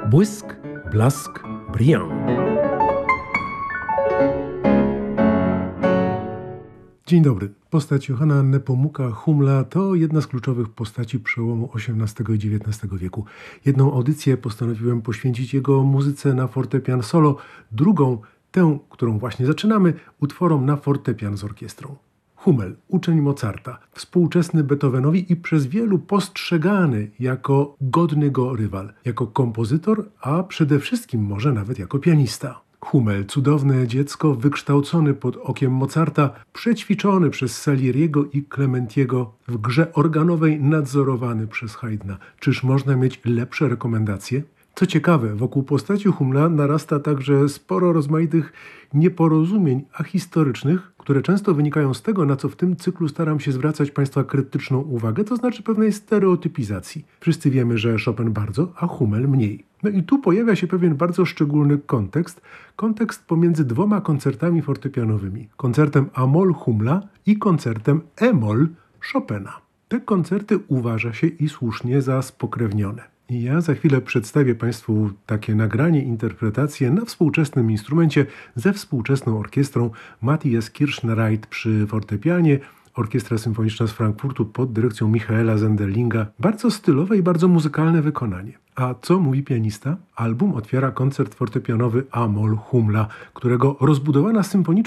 Błysk, blask, brillant. Dzień dobry. Postać Johanna Nepomuka Hummela to jedna z kluczowych postaci przełomu XVIII i XIX wieku. Jedną audycję postanowiłem poświęcić jego muzyce na fortepian solo, drugą, tę, którą właśnie zaczynamy, utworom na fortepian z orkiestrą. Hummel, uczeń Mozarta, współczesny Beethovenowi i przez wielu postrzegany jako godny go rywal, jako kompozytor, a przede wszystkim może nawet jako pianista. Hummel, cudowne dziecko, wykształcony pod okiem Mozarta, przećwiczony przez Salieriego i Clementiego, w grze organowej nadzorowany przez Haydna. Czyż można mieć lepsze rekomendacje? Co ciekawe, wokół postaci Hummela narasta także sporo rozmaitych nieporozumień ahistorycznych, które często wynikają z tego, na co w tym cyklu staram się zwracać Państwa krytyczną uwagę, to znaczy pewnej stereotypizacji. Wszyscy wiemy, że Chopin bardzo, a Hummel mniej. No i tu pojawia się pewien bardzo szczególny kontekst pomiędzy dwoma koncertami fortepianowymi. Koncertem A-moll Hummela i koncertem E-moll Chopina. Te koncerty uważa się i słusznie za spokrewnione. I ja za chwilę przedstawię Państwu takie nagranie, interpretację na współczesnym instrumencie ze współczesną orkiestrą. Matthias Kirschner przy fortepianie, Orkiestra Symfoniczna z Frankfurtu pod dyrekcją Michaela Zenderlinga. Bardzo stylowe i bardzo muzykalne wykonanie. A co mówi pianista? Album otwiera koncert fortepianowy A-moll Hummela, którego rozbudowana symfoniczna